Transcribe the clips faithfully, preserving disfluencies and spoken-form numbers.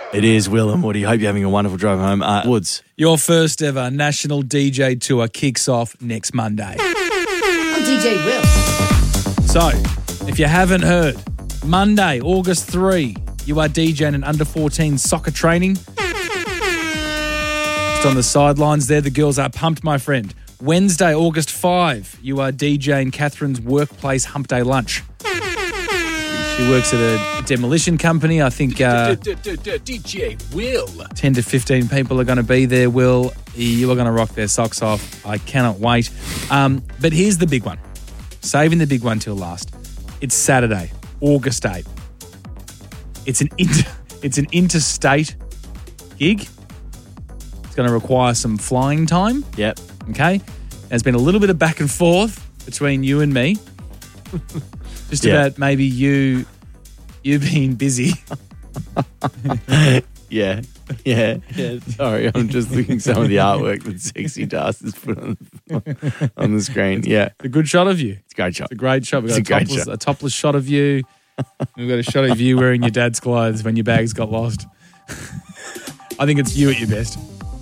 It is, Will and Woody. Hope you're having a wonderful drive home. Uh, Woods. Your first ever national D J tour kicks off next Monday. I'm D J Will. So, if you haven't heard, Monday, August third, you are DJing an under fourteen soccer training. Just on the sidelines there, the girls are pumped, my friend. Wednesday, August fifth, you are DJing Catherine's workplace hump day lunch. She works at a demolition company. I think uh, D J Will. ten to fifteen people are going to be there, Will. You are going to rock their socks off. I cannot wait. Um, but here's the big one. Saving the big one till last. It's Saturday, August eighth. It's an inter- it's an interstate gig. It's going to require some flying time. Yep. Okay? There's been a little bit of back and forth between you and me. Just Yeah. about maybe you you being busy. Yeah. Yeah. Yeah. Sorry, I'm just looking at some of the artwork that Sexy Dust has put on, on the screen. Yeah. A good shot of you. It's a great shot. It's a great shot. We've got It's a, a great topless, shot. a topless shot of you. We've got a shot of you wearing your dad's clothes when your bags got lost. I think it's you at your best.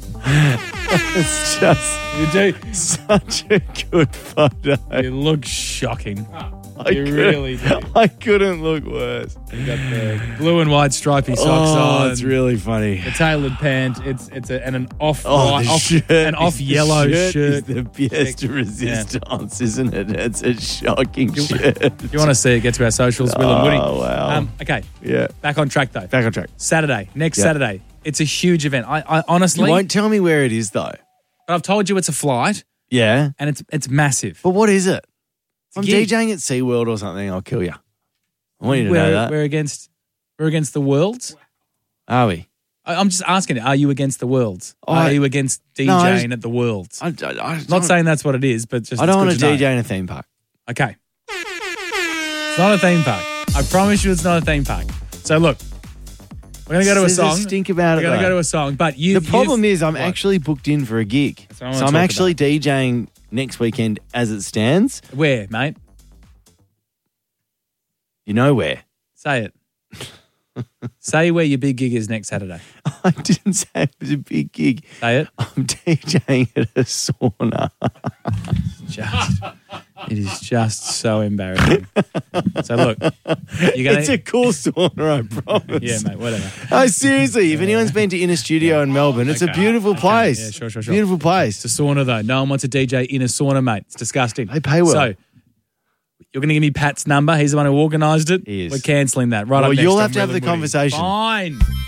It's just You do. such a good photo. You look shocking. I You couldn't- really do. I couldn't look worse. You got the blue and white stripy socks Oh, on. it's really funny. The tailored pant. It's it's a, and an off Oh, white, the off, shirt, an off the yellow shirt, shirt. is the pièce de resistance, isn't it? It's a shocking You- shirt. If you want to see it, get to our socials, Will and Woody. Oh, wow. Um, okay, Yeah. back on track though. Back on track. Saturday, next Yeah. Saturday. It's a huge event. I, I You honestly, won't tell me where it is, though. but I've told you it's a flight Yeah. and it's it's massive. But what is it? If I'm gig. DJing at SeaWorld or something, I'll kill you. I want you to we're, know that. we're against we're against the worlds. Are we? I, I'm just asking. Are you against the worlds? I- Are you against DJing No, I just- at the worlds? I, I, I Not don't- saying that's what it is, but just I don't want it's to good D J know. in a theme park. Okay. It's not a theme park. I promise you it's not a theme park. So look, we're going to go to a There's song. Stink about We're it. going to though. go to a song. But you. The problem you've- is, I'm What? actually booked in for a gig. That's what I wanna So I'm talk actually DJing next weekend as it stands. Where, mate? You know where? Say it. Say where your big gig is next Saturday. I didn't say it was a big gig. Say it. I'm DJing at a sauna. Just, it is just so embarrassing. So look, you're gonna. It's a cool sauna, I promise. yeah, mate. Whatever. Oh, seriously, if anyone's been to Inner Studio in Melbourne, it's a Okay. beautiful Okay. place. Yeah, sure, sure, sure. Beautiful place. It's a sauna though. No one wants a D J in a sauna, mate. It's disgusting. They pay well. So you're going to give me Pat's number. He's the one who organised it. He is. We're cancelling that. Right Well, up next you'll on have to have Will the and Woody. conversation. Fine.